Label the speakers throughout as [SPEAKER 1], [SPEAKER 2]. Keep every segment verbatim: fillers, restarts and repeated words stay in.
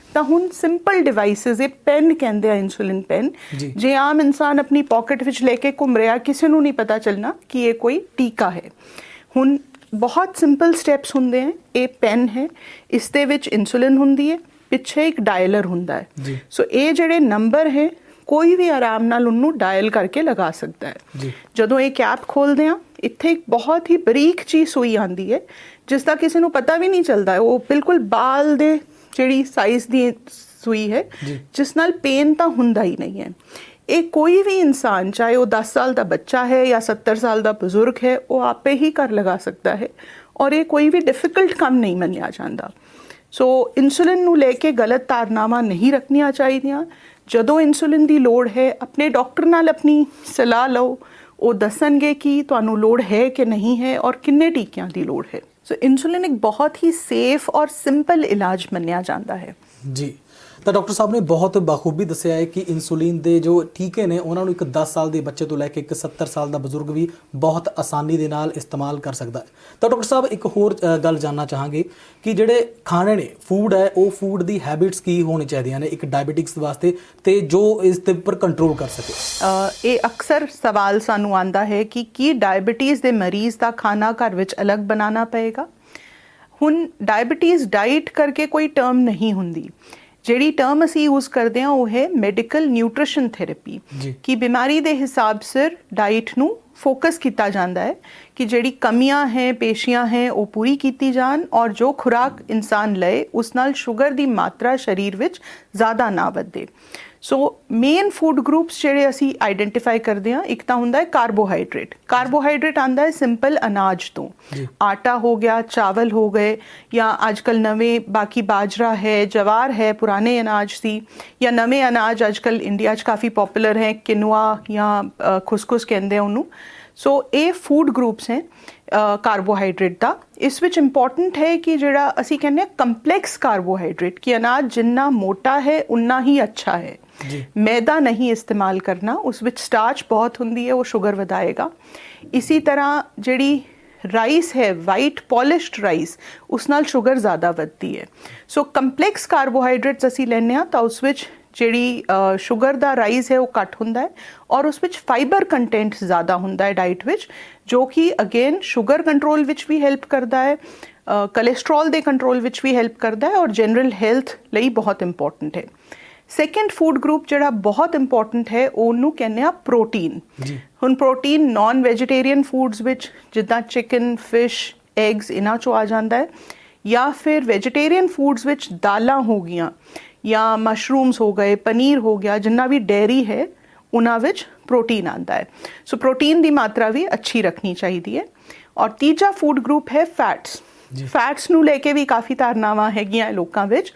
[SPEAKER 1] ਤਾਂ ਹੁਣ simple devices, ਇਹ ਪੈਨ ਕਹਿੰਦੇ ਆ ਇਨਸੂਲਿਨ ਪੈਨ, ਜੇ ਆਮ ਇਨਸਾਨ ਆਪਣੀ ਪਾਕਟ ਵਿੱਚ ਲੈ ਕੇ ਘੁੰਮ ਰਿਹਾ, ਕਿਸੇ ਨੂੰ ਨਹੀਂ ਪਤਾ ਚੱਲਣਾ ਕਿ ਇਹ ਕੋਈ ਟੀਕਾ ਹੈ। ਹੁਣ ਬਹੁਤ ਸਿੰਪਲ ਸਟੈਪਸ ਹੁੰਦੇ ਹੈ। ਇਹ ਪੈਨ ਹੈ, ਇਸ ਦੇ ਵਿੱਚ ਇਨਸੂਲਿਨ ਹੁੰਦੀ ਹੈ, ਪਿੱਛੇ ਇੱਕ ਡਾਇਲਰ ਹੁੰਦਾ ਹੈ। ਸੋ ਇਹ ਜਿਹੜੇ ਨੰਬਰ ਹੈ, ਕੋਈ ਵੀ ਆਰਾਮ ਨਾਲ ਉਹਨੂੰ ਡਾਇਲ ਕਰਕੇ ਲਗਾ ਸਕਦਾ ਹੈ। ਜਦੋਂ ਇਹ ਕੈਪ ਖੋਲਦੇ ਆ, ਇੱਥੇ ਇੱਕ ਬਹੁਤ ਹੀ ਬਰੀਕ ਜਿਹੀ ਸੂਈ ਆਉਂਦੀ ਹੈ, ਜਿਸ ਦਾ ਕਿਸੇ ਨੂੰ ਪਤਾ ਵੀ ਨਹੀਂ ਚੱਲਦਾ। ਉਹ ਬਿਲਕੁਲ ਬਾਲ ਦੇ ਜਿਹੜੀ ਸਾਈਜ਼ ਦੀ ਸੂਈ ਹੈ, ਜਿਸ ਨਾਲ ਪੇਨ ਤਾਂ ਹੁੰਦਾ ਹੀ ਨਹੀਂ ਹੈ। ਇਹ ਕੋਈ ਵੀ ਇਨਸਾਨ, ਚਾਹੇ ਉਹ ਦਸ ਸਾਲ ਦਾ ਬੱਚਾ ਹੈ ਜਾਂ ਸੱਤਰ ਸਾਲ ਦਾ ਬਜ਼ੁਰਗ ਹੈ, ਉਹ ਆਪੇ ਹੀ ਕਰ ਲਗਾ ਸਕਦਾ ਹੈ ਔਰ ਇਹ ਕੋਈ ਵੀ ਡਿਫਿਕਲਟ ਕੰਮ ਨਹੀਂ ਮੰਨਿਆ ਜਾਂਦਾ। ਸੋ ਇਨਸੂਲਿਨ ਨੂੰ ਲੈ ਕੇ ਗਲਤ ਧਾਰਨਾਵਾਂ ਨਹੀਂ ਰੱਖਣੀਆਂ ਚਾਹੀਦੀਆਂ। ਜਦੋਂ ਇਨਸੂਲਿਨ ਦੀ ਲੋੜ ਹੈ, ਆਪਣੇ ਡਾਕਟਰ ਨਾਲ ਆਪਣੀ ਸਲਾਹ ਲਓ, ਉਹ ਦੱਸਣਗੇ ਕਿ ਤੁਹਾਨੂੰ ਲੋੜ ਹੈ ਕਿ ਨਹੀਂ ਹੈ ਔਰ ਕਿੰਨੇ ਟੀਕਿਆਂ ਦੀ ਲੋੜ ਹੈ। ਸੋ ਇਨਸੂਲਿਨ ਇੱਕ ਬਹੁਤ ਹੀ ਸੇਫ ਔਰ ਸਿੰਪਲ ਇਲਾਜ ਮੰਨਿਆ ਜਾਂਦਾ ਹੈ।
[SPEAKER 2] ਜੀ, ਤਾਂ ਡਾਕਟਰ ਸਾਹਿਬ ਨੇ ਬਹੁਤ ਬਾਖੂਬੀ ਦੱਸਿਆ ਹੈ ਕਿ ਇਨਸੂਲਿਨ ਦੇ ਜੋ ਟੀਕੇ ਨੇ ਉਹਨਾਂ ਨੂੰ ਇੱਕ ਦਸ ਸਾਲ ਦੇ ਬੱਚੇ ਤੋਂ ਲੈ ਕੇ ਇੱਕ ਸੱਤਰ ਸਾਲ ਦਾ ਬਜ਼ੁਰਗ ਵੀ ਬਹੁਤ ਆਸਾਨੀ ਦੇ ਨਾਲ ਇਸਤੇਮਾਲ ਕਰ ਸਕਦਾ ਹੈ। ਤਾਂ ਡਾਕਟਰ ਸਾਹਿਬ ਇੱਕ ਹੋਰ ਗੱਲ ਜਾਣਨਾ ਚਾਹਾਂਗੇ ਕਿ ਜਿਹੜੇ ਖਾਣੇ ਨੇ, ਫੂਡ ਹੈ, ਉਹ ਫੂਡ ਦੀ ਹੈਬਿਟਸ ਕੀ ਹੋਣੀ ਚਾਹੀਦੀਆਂ ਨੇ ਇੱਕ ਡਾਇਬੀਟਿਕਸ ਵਾਸਤੇ, ਤੇ ਜੋ ਇਸ ਦੇ ਉੱਪਰ ਕੰਟਰੋਲ ਕਰ ਸਕੇ।
[SPEAKER 1] ਇਹ ਅਕਸਰ ਸਵਾਲ ਸਾਨੂੰ ਆਉਂਦਾ ਹੈ ਕਿ ਕੀ ਡਾਇਬੀਟੀਜ਼ ਦੇ ਮਰੀਜ਼ ਦਾ ਖਾਣਾ ਘਰ ਵਿੱਚ ਅਲੱਗ ਬਣਾਉਣਾ ਪਏਗਾ। ਹੁਣ ਡਾਇਬੀਟੀਜ਼ ਡਾਈਟ ਕਰਕੇ ਕੋਈ ਟਰਮ ਨਹੀਂ ਹੁੰਦੀ। ਜਿਹੜੀ ਟਰਮ ਅਸੀਂ ਯੂਜ਼ ਕਰਦੇ ਹਾਂ ਉਹ ਹੈ ਮੈਡੀਕਲ ਨਿਊਟ੍ਰੀਸ਼ਨ ਥੈਰੇਪੀ, ਕਿ ਬਿਮਾਰੀ ਦੇ ਹਿਸਾਬ ਸਿਰ ਡਾਈਟ ਨੂੰ ਫੋਕਸ ਕੀਤਾ ਜਾਂਦਾ ਹੈ ਕਿ ਜਿਹੜੀ ਕਮੀਆਂ ਹੈ, ਪੇਸ਼ੀਆਂ ਹੈ, ਉਹ ਪੂਰੀ ਕੀਤੀ ਜਾਣ ਔਰ ਜੋ ਖੁਰਾਕ ਇਨਸਾਨ ਲਏ ਉਸ ਨਾਲ ਸ਼ੂਗਰ ਦੀ ਮਾਤਰਾ ਸਰੀਰ ਵਿੱਚ ਜ਼ਿਆਦਾ ਨਾ ਵਧੇ। ਸੋ ਮੇਨ ਫੂਡ ਗਰੁੱਪਸ ਜਿਹੜੇ ਅਸੀਂ ਆਈਡੈਂਟੀਫਾਈ ਕਰਦੇ ਹਾਂ, ਇੱਕ ਤਾਂ ਹੁੰਦਾ ਹੈ ਕਾਰਬੋਹਾਈਡਰੇਟ। ਕਾਰਬੋਹਾਈਡਰੇਟ ਆਉਂਦਾ ਹੈ ਸਿੰਪਲ ਅਨਾਜ ਤੋਂ, ਆਟਾ ਹੋ ਗਿਆ, ਚਾਵਲ ਹੋ ਗਏ, ਜਾਂ ਅੱਜ ਕੱਲ੍ਹ ਨਵੇਂ ਬਾਕੀ ਬਾਜਰਾ ਹੈ, ਜਵਾਰ ਹੈ, ਪੁਰਾਣੇ ਅਨਾਜ ਸੀ, ਜਾਂ ਨਵੇਂ ਅਨਾਜ ਅੱਜ ਕੱਲ੍ਹ ਇੰਡੀਆ 'ਚ ਕਾਫੀ ਪੋਪੂਲਰ ਹੈ, ਕਿਨੂਆ ਜਾਂ ਖੁਸਖੁਸ ਕਹਿੰਦੇ ਆ ਉਹਨੂੰ। ਸੋ ਇਹ ਫੂਡ ਗਰੁੱਪਸ ਹੈ ਕਾਰਬੋਹਾਈਡਰੇਟ ਦਾ। ਇਸ ਵਿੱਚ ਇੰਪੋਰਟੈਂਟ ਹੈ ਕਿ ਜਿਹੜਾ ਅਸੀਂ ਕਹਿੰਦੇ ਹਾਂ ਕੰਪਲੈਕਸ ਕਾਰਬੋਹਾਈਡਰੇਟ, ਕਿ ਅਨਾਜ ਜਿੰਨਾ ਮੋਟਾ ਹੈ ਉਨਾ ਹੀ ਅੱਛਾ ਹੈ। ਮੈਦਾ ਨਹੀਂ ਇਸਤੇਮਾਲ ਕਰਨਾ, ਉਸ ਵਿੱਚ ਸਟਾਰਚ ਬਹੁਤ ਹੁੰਦੀ ਹੈ, ਉਹ ਸ਼ੂਗਰ ਵਧਾਏਗਾ। ਇਸੀ ਤਰ੍ਹਾਂ ਜਿਹੜੀ ਰਾਈਸ ਹੈ, ਵਾਈਟ ਪੋਲਿਸ਼ਡ ਰਾਈਸ, ਉਸ ਨਾਲ ਸ਼ੂਗਰ ਜ਼ਿਆਦਾ ਵੱਧਦੀ ਹੈ। ਸੋ ਕੰਪਲੈਕਸ ਕਾਰਬੋਹਾਈਡਰੇਟਸ ਅਸੀਂ ਲੈਂਦੇ ਹਾਂ ਤਾਂ ਉਸ ਵਿੱਚ ਜਿਹੜੀ ਸ਼ੂਗਰ ਦਾ ਰਾਈਸ ਹੈ ਉਹ ਘੱਟ ਹੁੰਦਾ ਹੈ ਔਰ ਉਸ ਵਿੱਚ ਫਾਈਬਰ ਕੰਟੈਂਟ ਜ਼ਿਆਦਾ ਹੁੰਦਾ ਹੈ ਡਾਈਟ ਵਿੱਚ, ਜੋ ਕਿ ਅਗੇਨ ਸ਼ੂਗਰ ਕੰਟਰੋਲ ਵਿੱਚ ਵੀ ਹੈਲਪ ਕਰਦਾ ਹੈ, ਕੋਲੇਸਟਰੋਲ ਦੇ ਕੰਟਰੋਲ ਵਿੱਚ ਵੀ ਹੈਲਪ ਕਰਦਾ ਹੈ ਔਰ ਜਨਰਲ ਹੈਲਥ ਲਈ ਬਹੁਤ ਇੰਪੋਰਟੈਂਟ ਹੈ। ਸੈਕਿੰਡ ਫੂਡ ਗਰੁੱਪ ਜਿਹੜਾ ਬਹੁਤ ਇੰਪੋਰਟੈਂਟ ਹੈ, ਉਹਨੂੰ ਕਹਿੰਦੇ ਆ ਪ੍ਰੋਟੀਨ। ਹੁਣ ਪ੍ਰੋਟੀਨ ਨਾਨ ਵੈਜੀਟੇਰੀਅਨ ਫੂਡਸ ਵਿੱਚ ਜਿੱਦਾਂ ਚਿਕਨ, ਫਿਸ਼, ਐਗਸ, ਇਹਨਾਂ 'ਚੋਂ ਆ ਜਾਂਦਾ ਹੈ, ਜਾਂ ਫਿਰ ਵੈਜੀਟੇਰੀਅਨ ਫੂਡਸ ਵਿੱਚ ਦਾਲਾਂ ਹੋ ਗਈਆਂ ਜਾਂ ਮਸ਼ਰੂਮਸ ਹੋ ਗਏ, ਪਨੀਰ ਹੋ ਗਿਆ, ਜਿੰਨਾ ਵੀ ਡੇਅਰੀ ਹੈ ਉਹਨਾਂ ਵਿੱਚ ਪ੍ਰੋਟੀਨ ਆਉਂਦਾ ਹੈ। ਸੋ ਪ੍ਰੋਟੀਨ ਦੀ ਮਾਤਰਾ ਵੀ ਅੱਛੀ ਰੱਖਣੀ ਚਾਹੀਦੀ ਹੈ। ਔਰ ਤੀਜਾ ਫੂਡ ਗਰੁੱਪ ਹੈ ਫੈਟਸ। ਫੈਟਸ ਨੂੰ ਲੈ ਕੇ ਵੀ ਕਾਫੀ ਧਾਰਨਾਵਾਂ ਹੈਗੀਆਂ ਲੋਕਾਂ ਵਿੱਚ।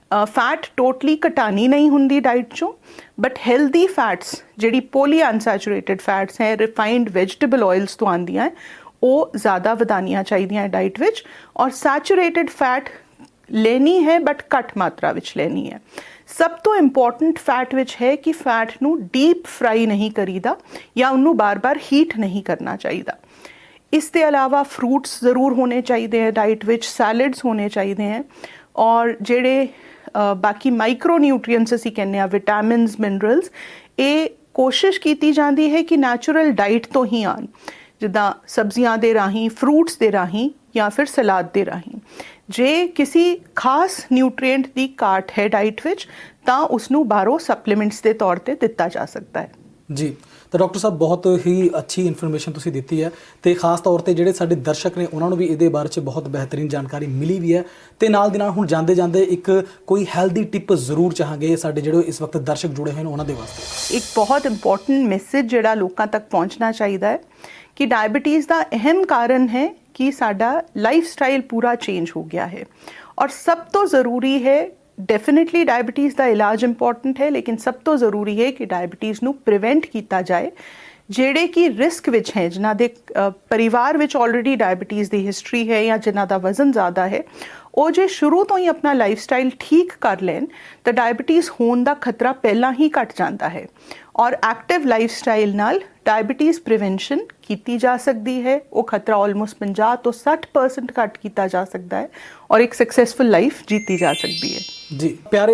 [SPEAKER 1] ਫੈਟ ਟੋਟਲੀ ਘਟਾਣੀ ਨਹੀਂ ਹੁੰਦੀ ਡਾਈਟ 'ਚੋਂ, ਬਟ ਹੈਲਦੀ ਫੈਟਸ ਜਿਹੜੀ ਪੋਲੀ ਅਨਸੈਚੂਰੇਟਡ ਫੈਟਸ ਹੈ, ਰਿਫਾਈਨਡ ਵੈਜੀਟੇਬਲ ਆਇਲਸ ਤੋਂ ਆਉਂਦੀਆਂ ਹੈ, ਉਹ ਜ਼ਿਆਦਾ ਵਧਾਉਣੀਆਂ ਚਾਹੀਦੀਆਂ ਡਾਈਟ ਵਿੱਚ। ਔਰ ਸੈਚੂਰੇਟਡ ਫੈਟ ਲੈਣੀ ਹੈ ਬਟ ਘੱਟ ਮਾਤਰਾ ਵਿੱਚ ਲੈਣੀ ਹੈ। ਸਭ ਤੋਂ ਇੰਪੋਰਟੈਂਟ ਫੈਟ ਵਿੱਚ ਹੈ ਕਿ ਫੈਟ ਨੂੰ ਡੀਪ ਫਰਾਈ ਨਹੀਂ ਕਰੀਦਾ ਜਾਂ ਉਹਨੂੰ ਬਾਰ-ਬਾਰ ਹੀਟ ਨਹੀਂ ਕਰਨਾ ਚਾਹੀਦਾ। ਇਸ ਦੇ ਇਲਾਵਾ ਫਰੂਟਸ ਜ਼ਰੂਰ ਹੋਣੇ ਚਾਹੀਦੇ ਹੈ ਡਾਈਟ ਵਿੱਚ, ਸੈਲਡਸ ਹੋਣੇ ਚਾਹੀਦੇ ਹੈ ਔਰ ਜਿਹੜੇ ਬਾਕੀ ਮਾਈਕਰੋ ਨਿਊਟਰੀਐਂਟਸ ਅਸੀਂ ਕਹਿੰਦੇ ਹਾਂ, ਵਿਟਾਮਿਨਸ, ਮਿਨਰਲਸ, ਇਹ ਕੋਸ਼ਿਸ਼ ਕੀਤੀ ਜਾਂਦੀ ਹੈ ਕਿ ਨੈਚੁਰਲ ਡਾਈਟ ਤੋਂ ਹੀ ਆਉਣ, ਜਿੱਦਾਂ ਸਬਜ਼ੀਆਂ ਦੇ ਰਾਹੀਂ, ਫਰੂਟਸ ਦੇ ਰਾਹੀਂ ਜਾਂ ਫਿਰ ਸਲਾਦ ਦੇ ਰਾਹੀਂ। ਜੇ ਕਿਸੇ ਖਾਸ ਨਿਊਟਰੀਐਂਟ ਦੀ ਘਾਟ ਹੈ ਡਾਈਟ ਵਿੱਚ ਤਾਂ ਉਸਨੂੰ ਬਾਹਰੋਂ ਸਪਲੀਮੈਂਟਸ ਦੇ ਤੌਰ ਤੇ ਦਿੱਤਾ ਜਾ ਸਕਦਾ ਹੈ।
[SPEAKER 2] ਜੀ, ਤਾਂ ਡਾਕਟਰ ਸਾਹਿਬ ਬਹੁਤ ਹੀ ਅੱਛੀ ਇਨਫੋਰਮੇਸ਼ਨ ਤੁਸੀਂ ਦਿੱਤੀ ਹੈ, ਤੇ ਖਾਸ ਤੌਰ ਤੇ ਜਿਹੜੇ ਸਾਡੇ ਦਰਸ਼ਕ ਨੇ ਉਹਨਾਂ ਨੂੰ ਵੀ ਇਹਦੇ ਬਾਰੇ 'ਚ ਬਹੁਤ ਬਿਹਤਰੀਨ ਜਾਣਕਾਰੀ ਮਿਲੀ ਵੀ ਹੈ। ਤੇ ਨਾਲ ਦੀ ਨਾਲ ਹੁਣ ਜਾਂਦੇ ਜਾਂਦੇ ਇੱਕ ਕੋਈ ਹੈਲਦੀ ਟਿਪ ਜ਼ਰੂਰ ਚਾਹਾਂਗੇ ਸਾਡੇ ਜਿਹੜੇ ਇਸ ਵਕਤ ਦਰਸ਼ਕ ਜੁੜੇ ਹੋਏ ਨੇ ਉਹਨਾਂ ਦੇ ਵਾਸਤੇ।
[SPEAKER 1] ਇੱਕ ਬਹੁਤ ਇੰਪੋਰਟੈਂਟ ਮੈਸੇਜ ਜਿਹੜਾ ਲੋਕਾਂ ਤੱਕ ਪਹੁੰਚਣਾ ਚਾਹੀਦਾ ਹੈ ਕਿ ਡਾਇਬੀਟੀਜ਼ ਦਾ ਅਹਿਮ ਕਾਰਨ ਹੈ ਕਿ ਸਾਡਾ ਲਾਈਫ ਸਟਾਈਲ ਪੂਰਾ ਚੇਂਜ ਹੋ ਗਿਆ ਹੈ ਔਰ ਸਭ ਤੋਂ ਜ਼ਰੂਰੀ ਹੈ, ਡੈਫੀਨੇਟਲੀ ਡਾਇਬੀਟੀਜ਼ ਦਾ ਇਲਾਜ ਇੰਪੋਰਟੈਂਟ ਹੈ, ਲੇਕਿਨ ਸਭ ਤੋਂ ਜ਼ਰੂਰੀ ਹੈ ਕਿ ਡਾਇਬੀਟੀਜ਼ ਨੂੰ ਪ੍ਰੀਵੈਂਟ ਕੀਤਾ ਜਾਏ। ਜਿਹੜੇ ਕਿ ਰਿਸਕ ਵਿੱਚ ਹੈ, ਜਿਨ੍ਹਾਂ ਦੇ ਪਰਿਵਾਰ ਵਿੱਚ ਆਲਰੇਡੀ ਡਾਇਬੀਟੀਜ਼ ਦੀ ਹਿਸਟਰੀ ਹੈ ਜਾਂ ਜਿਨ੍ਹਾਂ ਦਾ ਵਜ਼ਨ ਜ਼ਿਆਦਾ ਹੈ, ਉਹ ਜੇ ਸ਼ੁਰੂ ਤੋਂ ਹੀ ਆਪਣਾ ਲਾਈਫ ਸਟਾਈਲ ਠੀਕ ਕਰ ਲੈਣ ਤਾਂ ਡਾਇਬੀਟੀਜ਼ ਹੋਣ ਦਾ ਖਤਰਾ ਪਹਿਲਾਂ ਹੀ ਘਟ ਜਾਂਦਾ ਹੈ ਔਰ ਐਕਟਿਵ ਲਾਈਫ ਸਟਾਈਲ ਨਾਲ ਡਾਇਬੀਟੀਜ਼ ਪ੍ਰੀਵੈਂਸ਼ਨ ਕੀਤੀ ਜਾ ਸਕਦੀ ਹੈ। ਉਹ ਖਤਰਾ ਆਲਮੋਸਟ ਪੰਜਾਹ ਤੋਂ ਸੱਠ ਪਰਸੈਂਟ ਘੱਟ ਕੀਤਾ ਜਾ ਸਕਦਾ ਹੈ ਔਰ ਇੱਕ ਸਕਸੈਸਫੁਲ ਲਾਈਫ ਜੀਤੀ ਜਾ ਸਕਦੀ ਹੈ।
[SPEAKER 2] ਜੀ ਪਿਆਰੇ